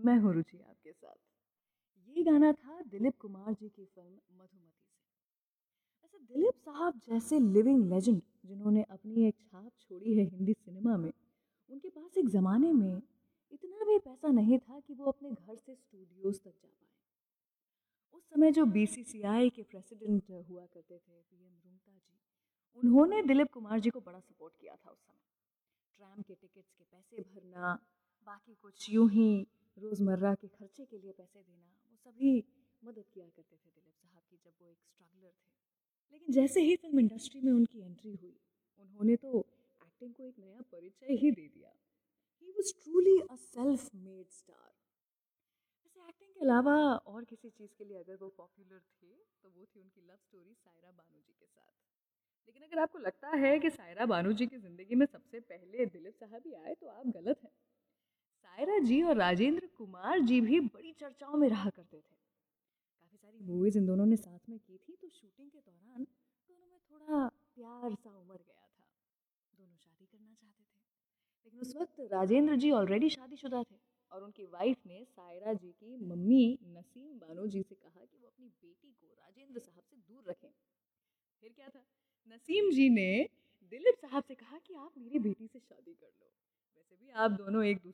मैं हूँ रुचि आपके साथ। ये गाना था दिलीप कुमार जी की फ़िल्म मधुमती से। वैसे दिलीप साहब जैसे लिविंग लेजेंड जिन्होंने अपनी एक छाप छोड़ी है हिंदी सिनेमा में, उनके पास एक ज़माने में इतना भी पैसा नहीं था कि वो अपने घर से स्टूडियोज़ तक जा पाएँ। उस समय जो बीसीसीआई के प्रेसिडेंट हुआ करते थे पीएम रुंगटा जी, उन्होंने दिलीप कुमार जी को बड़ा सपोर्ट किया था उस समय। ट्रैम के टिकट्स के पैसे भरना, बाकी कुछ यूँ ही रोज़मर्रा के खर्चे के लिए पैसे देना, वो सभी मदद किया करते थे दिलीप साहब की जब वो एक स्ट्रगलर थे। लेकिन जैसे ही फ़िल्म इंडस्ट्री में उनकी एंट्री हुई, उन्होंने तो एक्टिंग को एक नया परिचय ही दे दिया। He was truly a self made star. वैसे एक्टिंग के अलावा और किसी चीज़ के लिए अगर वो पॉपुलर थे, तो वो थी उनकी लव स्टोरी सायरा बानू जी के साथ। लेकिन अगर आपको लगता है कि सायरा बानू जी की ज़िंदगी में सबसे पहले दिलीप साहब ही आए, तो आप गलत हैं। सायरा जी और राजेंद्र कुमार जी भी बड़ी चर्चाओं में रहा करते थे। काफ़ी सारी मूवीज़ इन दोनों ने साथ में की थी, तो शूटिंग के दौरान दोनों में थोड़ा प्यार सा उमड़ गया था। दोनों शादी करना चाहते थे। लेकिन उस वक्त राजेंद्र जी ऑलरेडी शादीशुदा थे और उनकी वाइफ ने सायरा जी की मम्मी नसीम बानो जी से कहा कि वो अपनी बेटी को राजेंद्र साहब से दूर रखें। फिर क्या था, नसीम जी ने दिलीप साहब से कहा कि आप मेरी बेटी से शादी कर लो। वैसे भी आप दोनों एक दूसरे